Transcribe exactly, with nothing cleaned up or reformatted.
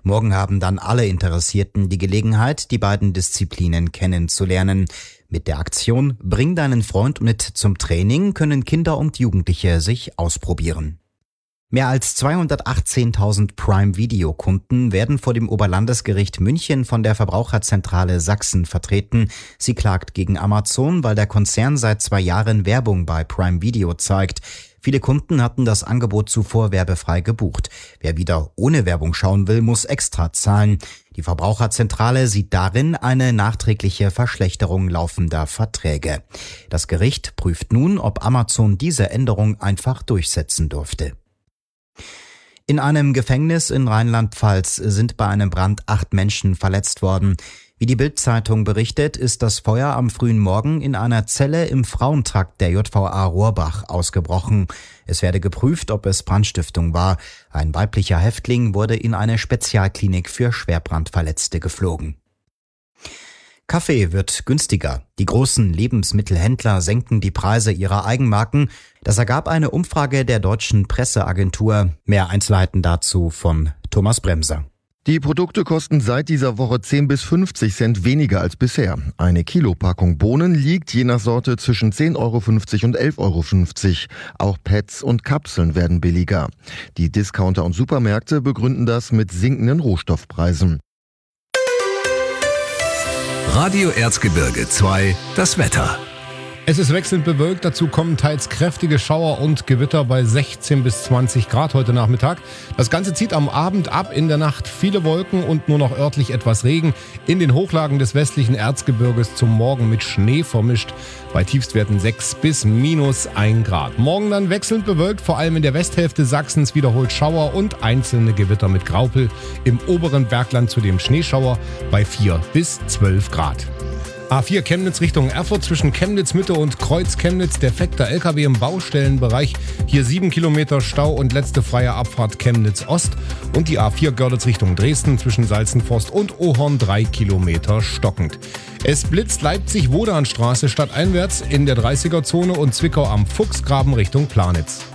Morgen haben dann alle Interessierten die Gelegenheit, die beiden Disziplinen kennenzulernen. Mit der Aktion Bring deinen Freund mit zum Training können Kinder und Jugendliche sich ausprobieren. Mehr als zweihundertachtzehntausend Prime-Video-Kunden werden vor dem Oberlandesgericht München von der Verbraucherzentrale Sachsen vertreten. Sie klagt gegen Amazon, weil der Konzern seit zwei Jahren Werbung bei Prime Video zeigt. Viele Kunden hatten das Angebot zuvor werbefrei gebucht. Wer wieder ohne Werbung schauen will, muss extra zahlen. Die Verbraucherzentrale sieht darin eine nachträgliche Verschlechterung laufender Verträge. Das Gericht prüft nun, ob Amazon diese Änderung einfach durchsetzen durfte. In einem Gefängnis in Rheinland-Pfalz sind bei einem Brand acht Menschen verletzt worden. Wie die Bild-Zeitung berichtet, ist das Feuer am frühen Morgen in einer Zelle im Frauentrakt der J V A Rohrbach ausgebrochen. Es werde geprüft, ob es Brandstiftung war. Ein weiblicher Häftling wurde in eine Spezialklinik für Schwerbrandverletzte geflogen. Kaffee wird günstiger. Die großen Lebensmittelhändler senken die Preise ihrer Eigenmarken. Das ergab eine Umfrage der deutschen Presseagentur. Mehr Einzelheiten dazu von Thomas Bremser. Die Produkte kosten seit dieser Woche zehn bis fünfzig Cent weniger als bisher. Eine Kilopackung Bohnen liegt je nach Sorte zwischen zehn Euro fünfzig und elf Euro fünfzig. Auch Pads und Kapseln werden billiger. Die Discounter und Supermärkte begründen das mit sinkenden Rohstoffpreisen. Radio Erzgebirge zwei, das Wetter. Es ist wechselnd bewölkt, dazu kommen teils kräftige Schauer und Gewitter bei sechzehn bis zwanzig Grad heute Nachmittag. Das Ganze zieht am Abend ab, in der Nacht viele Wolken und nur noch örtlich etwas Regen. In den Hochlagen des westlichen Erzgebirges zum Morgen mit Schnee vermischt, bei Tiefstwerten sechs bis minus ein Grad. Morgen dann wechselnd bewölkt, vor allem in der Westhälfte Sachsens wiederholt Schauer und einzelne Gewitter mit Graupel. Im oberen Bergland zudem Schneeschauer bei vier bis zwölf Grad. A vier Chemnitz Richtung Erfurt zwischen Chemnitz Mitte und Kreuz Chemnitz, defekter L K W im Baustellenbereich. Hier sieben Kilometer Stau und letzte freie Abfahrt Chemnitz Ost. Und die A vier Görlitz Richtung Dresden zwischen Salzenforst und Ohorn drei Kilometer stockend. Es blitzt Leipzig-Wodanstraße stadteinwärts in der dreißiger Zone und Zwickau am Fuchsgraben Richtung Planitz.